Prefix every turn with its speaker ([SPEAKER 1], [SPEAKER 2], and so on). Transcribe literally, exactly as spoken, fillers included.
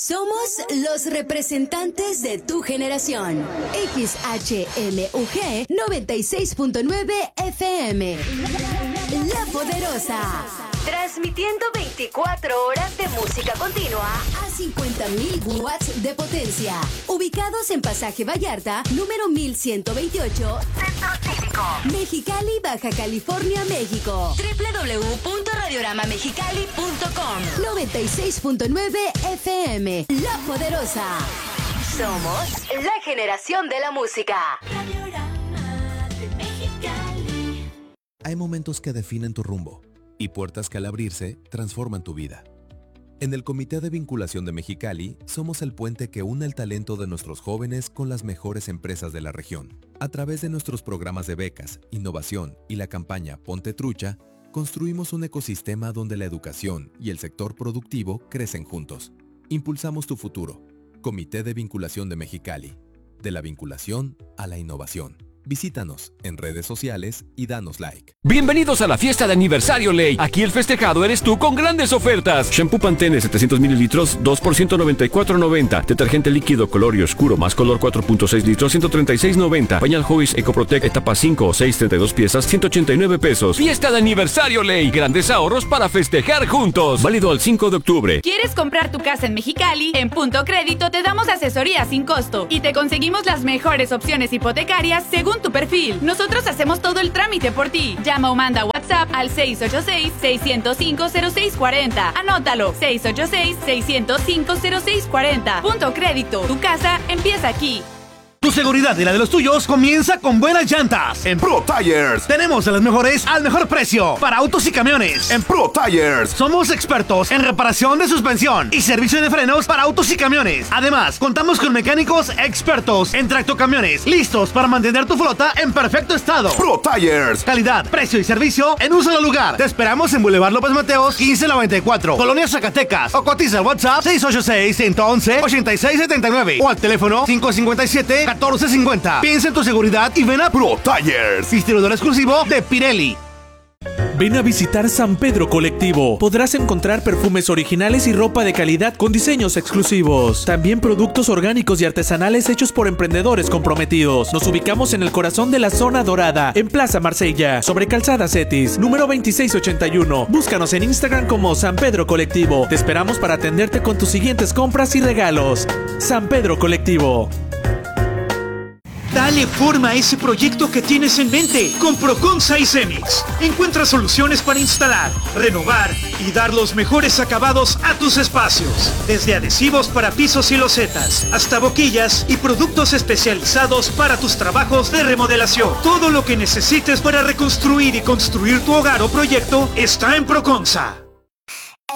[SPEAKER 1] Somos los representantes de tu generación. X H M U G noventa y seis punto nueve F M. La Poderosa. Transmitiendo veinticuatro horas de música continua a cincuenta mil watts de potencia. Ubicados en Pasaje Vallarta, número mil ciento veintiocho, Centro Cívico, Mexicali, Baja California, México. doble u doble u doble u punto radiorama mexicali punto com. noventa y seis punto nueve F M. La Poderosa. Somos la generación de la música.
[SPEAKER 2] Radiorama de Mexicali.
[SPEAKER 3] Hay momentos que definen tu rumbo y puertas que al abrirse transforman tu vida. En el Comité de Vinculación de Mexicali somos el puente que une el talento de nuestros jóvenes con las mejores empresas de la región. A través de nuestros programas de becas, innovación y la campaña Ponte Trucha, construimos un ecosistema donde la educación y el sector productivo crecen juntos. Impulsamos tu futuro. Comité de Vinculación de Mexicali. De la vinculación a la innovación. Visítanos en redes sociales y danos like.
[SPEAKER 4] Bienvenidos a la fiesta de aniversario Ley. Aquí el festejado eres tú con grandes ofertas. Shampoo Pantene setecientos mililitros, dos por ciento noventa y cuatro noventa. Detergente líquido color y oscuro más color cuatro punto seis litros, ciento treinta y seis noventa. Pañal Joyce Ecoprotect etapa cinco o seis, treinta y dos piezas, ciento ochenta y nueve pesos. Fiesta de aniversario Ley. Grandes ahorros para festejar juntos. Válido al cinco de octubre.
[SPEAKER 5] ¿Quieres comprar tu casa en Mexicali? En Punto Crédito te damos asesoría sin costo y te conseguimos las mejores opciones hipotecarias según tu perfil. Nosotros hacemos todo el trámite por ti. Llama o manda WhatsApp al seis ocho seis, seis cero cinco, cero seis cuatro cero. Anótalo, seis ocho seis, seis cero cinco, cero seis cuatro cero. Punto Crédito. Tu casa empieza aquí.
[SPEAKER 6] Tu seguridad y la de los tuyos comienza con buenas llantas. En Pro Tires tenemos a las mejores al mejor precio para autos y camiones. En Pro Tires somos expertos en reparación de suspensión y servicio de frenos para autos y camiones. Además, contamos con mecánicos expertos en tractocamiones, listos para mantener tu flota en perfecto estado. Pro Tires, calidad, precio y servicio en un solo lugar. Te esperamos en Boulevard López Mateos quince noventa y cuatro, Colonia Zacatecas, o cotiza al WhatsApp seis ocho seis, uno uno uno, ocho seis siete nueve o al teléfono cinco cinco siete, catorce cincuenta. Piensa en tu seguridad y ven a Pro Tires, distribuidor exclusivo de Pirelli.
[SPEAKER 7] Ven a visitar San Pedro Colectivo. Podrás encontrar perfumes originales y ropa de calidad con diseños exclusivos. También productos orgánicos y artesanales hechos por emprendedores comprometidos. Nos ubicamos en el corazón de la zona dorada, en Plaza Marsella, sobre Calzada Cetis, número veintiséis ochenta y uno. Búscanos en Instagram como San Pedro Colectivo. Te esperamos para atenderte con tus siguientes compras y regalos. San Pedro Colectivo.
[SPEAKER 8] Dale forma a ese proyecto que tienes en mente con Proconsa y Cemix. Encuentra soluciones para instalar, renovar y dar los mejores acabados a tus espacios. Desde adhesivos para pisos y losetas, hasta boquillas y productos especializados para tus trabajos de remodelación. Todo lo que necesites para reconstruir y construir tu hogar o proyecto está en Proconsa.